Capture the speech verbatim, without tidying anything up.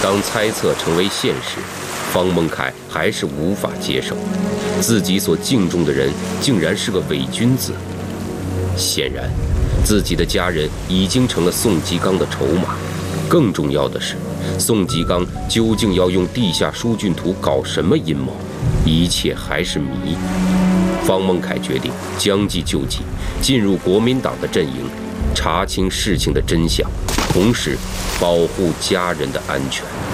当猜测成为现实，方孟凯还是无法接受，自己所敬重的人竟然是个伪君子。显然，自己的家人已经成了宋吉刚的筹码。更重要的是，宋吉刚究竟要用地下疏浚图搞什么阴谋，一切还是谜。方孟凯决定将计就计，进入国民党的阵营，查清事情的真相，同时保护家人的安全。